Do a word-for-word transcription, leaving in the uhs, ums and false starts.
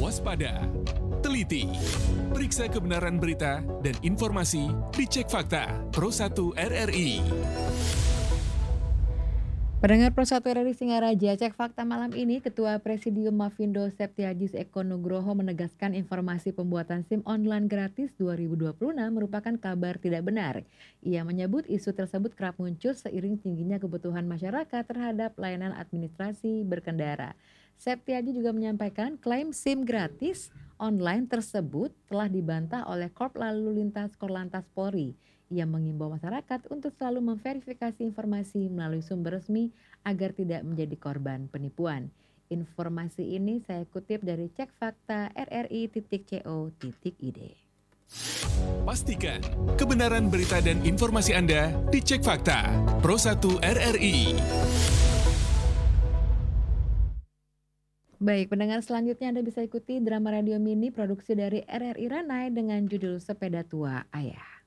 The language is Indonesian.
waspada, teliti, periksa kebenaran berita dan informasi di Cek Fakta Pro satu R R I. Pendengar Pro satu R R I Singaraja, Cek Fakta malam ini, Ketua Presidium Mafindo Septiadis Eko Nugroho menegaskan informasi pembuatan SIM online gratis dua ribu dua puluh enam merupakan kabar tidak benar. Ia menyebut isu tersebut kerap muncul seiring tingginya kebutuhan masyarakat terhadap layanan administrasi berkendara. Septiadi juga menyampaikan klaim SIM gratis online tersebut telah dibantah oleh Korp Lalu Lintas Korlantas Polri. Ia mengimbau masyarakat untuk selalu memverifikasi informasi melalui sumber resmi agar tidak menjadi korban penipuan. Informasi ini saya kutip dari Cek Fakta R R I titik co titik id. Pastikan kebenaran berita dan informasi Anda di Cek Fakta Pro satu R R I. Baik, pendengar selanjutnya Anda bisa ikuti drama radio mini produksi dari R R I Ranai dengan judul Sepeda Tua Ayah.